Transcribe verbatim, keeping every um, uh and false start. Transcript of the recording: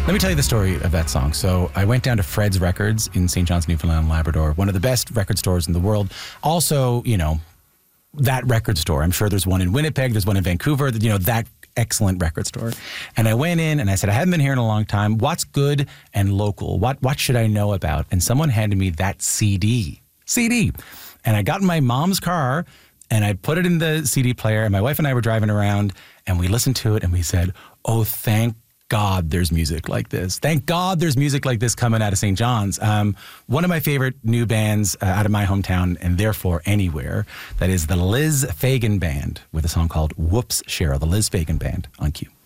Let me tell you the story of that song. So I went down to Fred's Records in Saint John's, Newfoundland and Labrador, one of the best record stores in the world. Also, you know, that record store. I'm sure there's one in Winnipeg, there's one in Vancouver, you know, that excellent record store. And I went in and I said, I haven't been here in a long time. What's good and local? What what should I know about? And someone handed me that C D. C D. And I got in my mom's car and I put it in the C D player, and my wife and I were driving around and we listened to it and we said, oh, thank God there's music like this. Thank God there's music like this coming out of Saint John's. Um, one of my favorite new bands uh, out of my hometown, and therefore anywhere, that is the Liz Fagan Band with a song called Whoops, Cheryl, the Liz Fagan Band on Q.